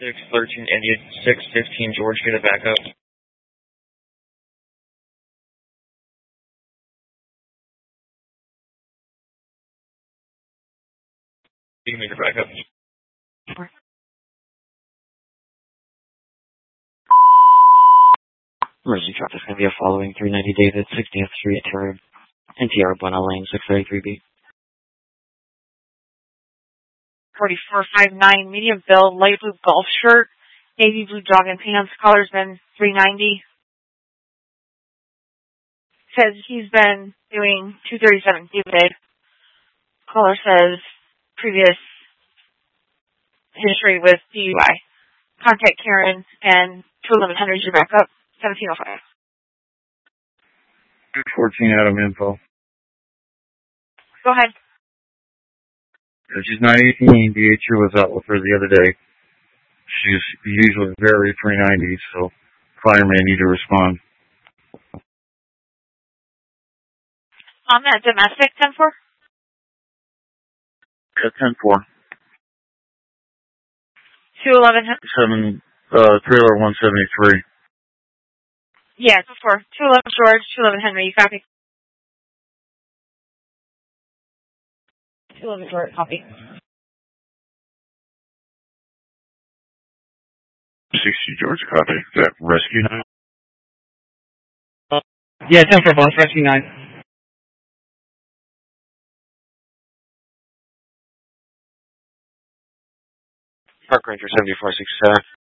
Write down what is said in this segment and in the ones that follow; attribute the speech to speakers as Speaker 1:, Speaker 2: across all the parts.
Speaker 1: 613 India, 615 George, get it back up. You can make it back up. Emergency traffic is going to be a following 390 David, 60th Street, NTR Buena Lane, 633B.
Speaker 2: 4459, medium build, light blue golf shirt, navy blue jogging pants, collar's been 390. Says he's been doing 237 David. Caller says previous history with DUI. Contact Karen and 211 Henry's your backup, 1705.
Speaker 3: 14 Adam info.
Speaker 2: Go ahead.
Speaker 3: She's 918. DHU was out with her the other day. She's usually very 390, so client may need to respond.
Speaker 2: On that domestic 10-4?
Speaker 3: Yeah, 10-4.
Speaker 2: 211
Speaker 3: trailer 173.
Speaker 2: Yeah, 10-4. 211 George, 211 Henry, you copy? 211 George, copy.
Speaker 3: 60 George, copy. Is that rescue 9?
Speaker 1: Yeah, 10-4, boss, rescue 9. Park Ranger 7467.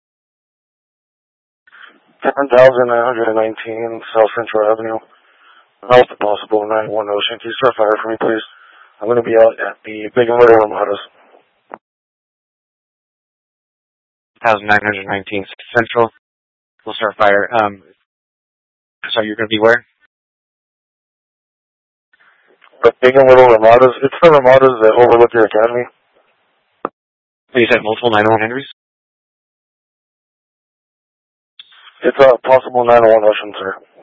Speaker 4: 7,919 South Central Avenue. North of possible 91 Ocean. Can you start fire for me, please? I'm going to be out at the Big and Little Ramadas.
Speaker 1: 1,919 Central. We'll start fire. So you're going to be where?
Speaker 4: The Big and Little Ramadas. It's the Ramadas that overlook your academy.
Speaker 1: You said multiple 901 Henrys?
Speaker 4: It's a possible 901 Ocean, sir.